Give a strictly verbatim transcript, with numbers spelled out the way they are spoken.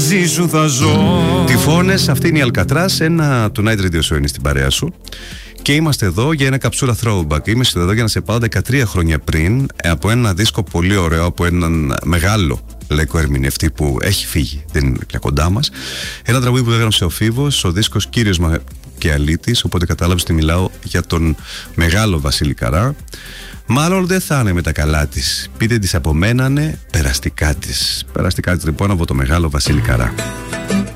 μαζί σου θα ζω. Τυφώνες, αυτή είναι η Αλκατράς. Ένα Tonight Radio Show είναι στην παρέα σου. Και είμαστε εδώ για ένα καψούρα throwback. Είμαστε εδώ για να σε πάω δεκατρία χρόνια πριν από ένα δίσκο πολύ ωραίο, από έναν μεγάλο λαϊκό ερμηνευτή που έχει φύγει, δεν είναι πια κοντά μας. Ένα τραγούδι που έγραψε ο Φίβος, ο δίσκος Κύριος Μακεαλίτης. Οπότε κατάλαβες ότι μιλάω για τον μεγάλο Βασίλη Καρά. Μάλλον δεν θα είναι με τα καλά της. Πείτε της απομένανε περαστικά της. Περαστικά της λοιπόν από το μεγάλο Βασίλη Καρά.